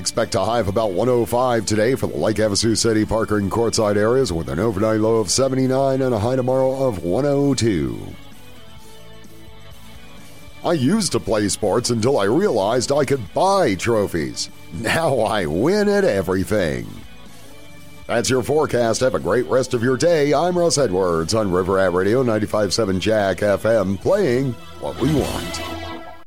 Expect a high of about 105 today for the Lake Havasu City, Parker, and Quartzsite areas with an overnight low of 79 and a high tomorrow of 102. I used to play sports until I realized I could buy trophies. Now I win at everything. That's your forecast. Have a great rest of your day. I'm Russ Edwards on River Rat Radio 95.7 Jack FM, playing what we want.